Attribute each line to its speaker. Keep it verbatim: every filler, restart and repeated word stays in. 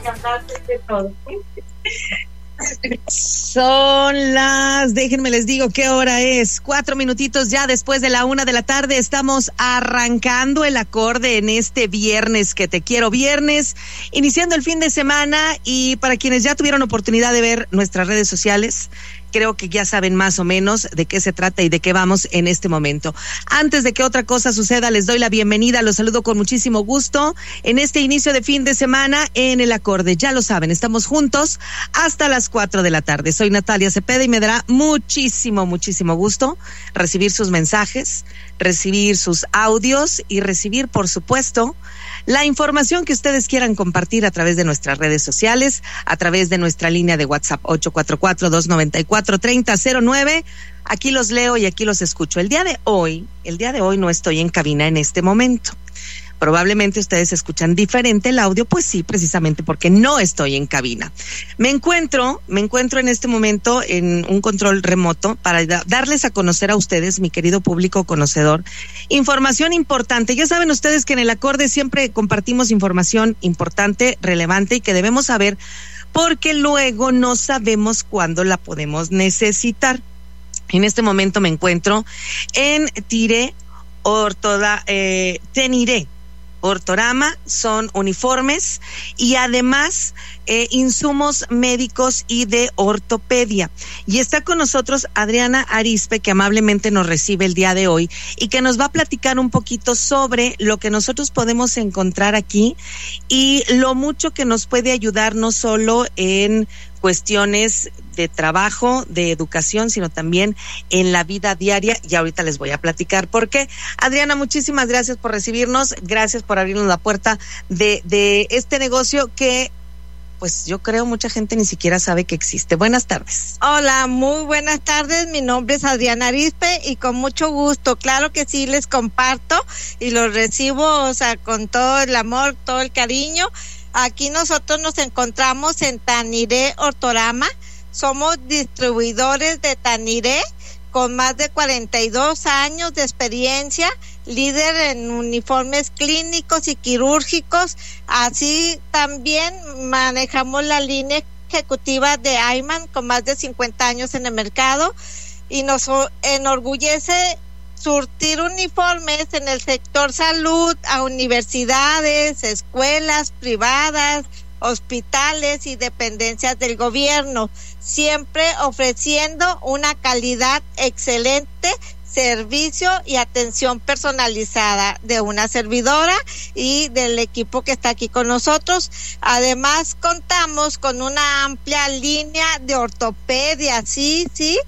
Speaker 1: Son las, déjenme les digo qué hora es, cuatro minutitos ya después de la una de la tarde. Estamos arrancando el acorde en este viernes que te quiero viernes, iniciando el fin de semana. Y para quienes ya tuvieron oportunidad de ver nuestras redes sociales, creo que ya saben más o menos de qué se trata y de qué vamos en este momento. Antes de que otra cosa suceda, les doy la bienvenida, los saludo con muchísimo gusto en este inicio de fin de semana en el acorde. Ya lo saben, estamos juntos hasta las cuatro de la tarde. Soy Natalia Cepeda y me dará muchísimo, muchísimo gusto recibir sus mensajes, recibir sus audios y recibir, por supuesto, la información que ustedes quieran compartir a través de nuestras redes sociales, a través de nuestra línea de WhatsApp ocho cuatro cuatro, dos nueve cuatro, tres cero cero nueve. Aquí los leo y aquí los escucho. El día de hoy, el día de hoy no estoy en cabina en este momento. Probablemente ustedes escuchan diferente el audio, pues sí, precisamente porque no estoy en cabina. Me encuentro, me encuentro en este momento en un control remoto para da- darles a conocer a ustedes, mi querido público conocedor, información importante. Ya saben ustedes que en el acorde siempre compartimos información importante, relevante y que debemos saber porque luego no sabemos cuándo la podemos necesitar. En este momento me encuentro en Tire Ortoda, eh, Teniré. Ortorama, son uniformes y además eh, insumos médicos y de ortopedia. Y está con nosotros Adriana Arizpe, que amablemente nos recibe el día de hoy y que nos va a platicar un poquito sobre lo que nosotros podemos encontrar aquí y lo mucho que nos puede ayudar no solo en cuestiones de trabajo, de educación, sino también en la vida diaria. Y ahorita les voy a platicar por qué. Adriana, muchísimas gracias por recibirnos, gracias por abrirnos la puerta de, de este negocio que, pues yo creo mucha gente ni siquiera sabe que existe. Buenas tardes.
Speaker 2: Hola, muy buenas tardes. Mi nombre es Adriana Arizpe y con mucho gusto, claro que sí, les comparto y los recibo, o sea, con todo el amor, todo el cariño. Aquí nosotros nos encontramos en Teniré Ortorama. Somos distribuidores de Teniré con más de cuarenta y dos años de experiencia, líder en uniformes clínicos y quirúrgicos. Así también manejamos la línea ejecutiva de Ayman con más de cincuenta años en el mercado y nos enorgullece surtir uniformes en el sector salud a universidades, escuelas privadas, hospitales y dependencias del gobierno, siempre ofreciendo una calidad excelente, servicio y atención personalizada de una servidora y del equipo que está aquí con nosotros. Además, contamos con una amplia línea de ortopedia, sí, sí,